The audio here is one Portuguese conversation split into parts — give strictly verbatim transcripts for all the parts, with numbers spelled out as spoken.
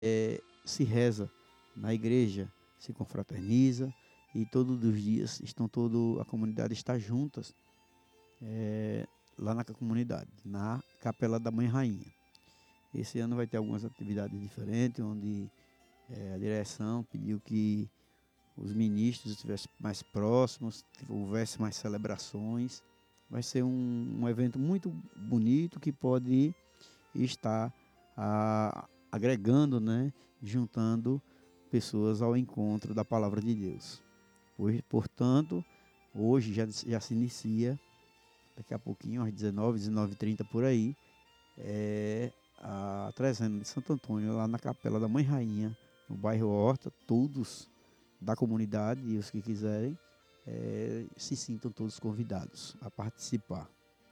é, se reza na igreja, se confraterniza e todos os dias estão todo a comunidade está juntas é, lá na comunidade, na Capela da Mãe Rainha. Esse ano vai ter algumas atividades diferentes, onde é, a direção pediu que os ministros estivessem mais próximos, houvesse mais celebrações. Vai ser um, um evento muito bonito que pode estar a, agregando, né, juntando pessoas ao encontro da palavra de Deus. Hoje, portanto, hoje já, já se inicia, daqui a pouquinho, às dezenove, dezenove e trinta por aí, é a trezena de Santo Antônio, lá na Capela da Mãe Rainha, no bairro Horta. Todos da comunidade e os que quiserem é, se sintam todos convidados a participar.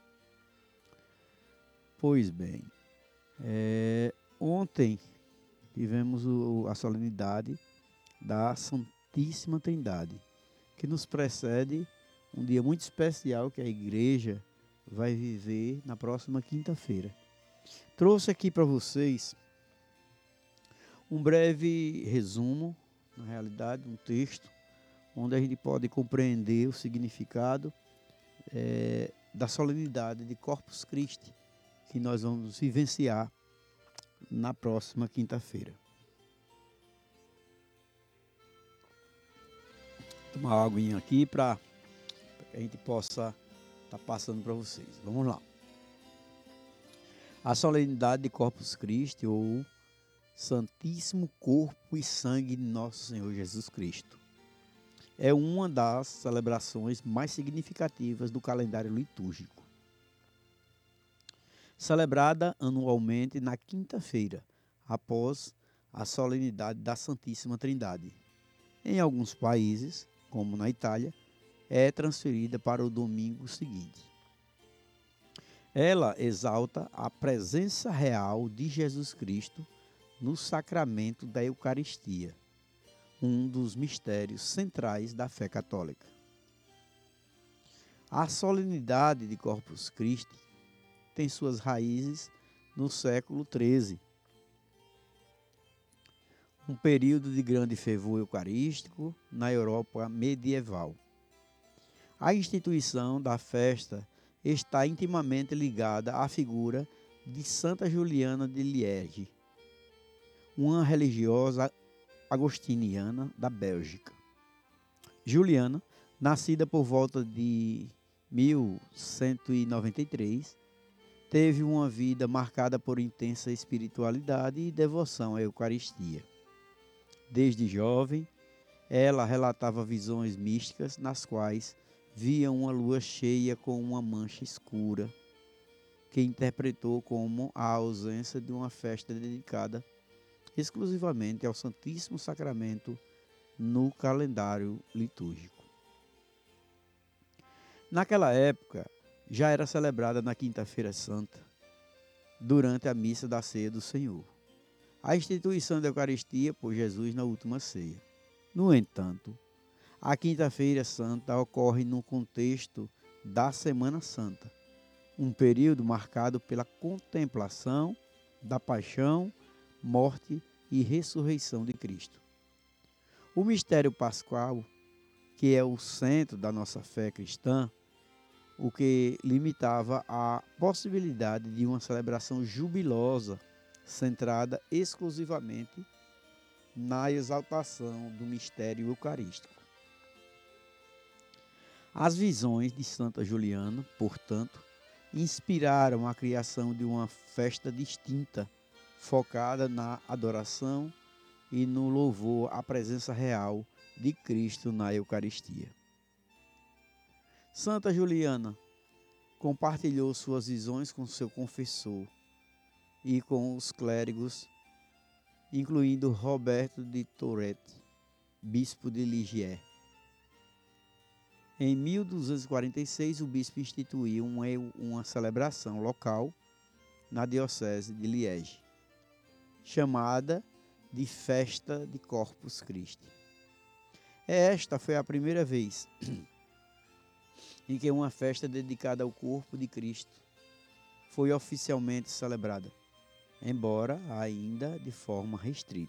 Pois bem, é, ontem tivemos o, a solenidade da Santíssima Trindade, que nos precede um dia muito especial que a igreja vai viver na próxima quinta-feira. Trouxe aqui para vocês um breve resumo, na realidade, um texto, onde a gente pode compreender o significado é, da solenidade de Corpus Christi, que nós vamos vivenciar na próxima quinta-feira. Tomar uma aguinha aqui para que a gente possa estar tá passando para vocês. Vamos lá. A solenidade de Corpus Christi, ou Santíssimo Corpo e Sangue de Nosso Senhor Jesus Cristo, é uma das celebrações mais significativas do calendário litúrgico. Celebrada anualmente na quinta-feira, após a solenidade da Santíssima Trindade. Em alguns países, como na Itália, é transferida para o domingo seguinte. Ela exalta a presença real de Jesus Cristo no sacramento da Eucaristia, um dos mistérios centrais da fé católica. A solenidade de Corpus Christi tem suas raízes no século treze, um período de grande fervor eucarístico na Europa medieval. A instituição da festa está intimamente ligada à figura de Santa Juliana de Liege, uma religiosa agostiniana da Bélgica. Juliana, nascida por volta de mil cento e noventa e três, teve uma vida marcada por intensa espiritualidade e devoção à Eucaristia. Desde jovem, ela relatava visões místicas nas quais via uma lua cheia com uma mancha escura, que interpretou como a ausência de uma festa dedicada exclusivamente ao Santíssimo Sacramento no calendário litúrgico. Naquela época, já era celebrada na Quinta-feira Santa, durante a missa da Ceia do Senhor, a instituição da Eucaristia por Jesus na última ceia. No entanto, a Quinta-feira Santa ocorre no contexto da Semana Santa, um período marcado pela contemplação da paixão, morte e ressurreição de Cristo. O mistério pascual, que é o centro da nossa fé cristã, o que limitava a possibilidade de uma celebração jubilosa, centrada exclusivamente na exaltação do mistério eucarístico. As visões de Santa Juliana, portanto, inspiraram a criação de uma festa distinta, focada na adoração e no louvor à presença real de Cristo na Eucaristia. Santa Juliana compartilhou suas visões com seu confessor e com os clérigos, incluindo Roberto de Tourette, bispo de Ligier. Em mil duzentos e quarenta e seis, o bispo instituiu uma, uma celebração local na diocese de Liege, chamada de Festa de Corpus Christi. Esta foi a primeira vez em que uma festa dedicada ao corpo de Cristo foi oficialmente celebrada. embora ainda de forma restrita.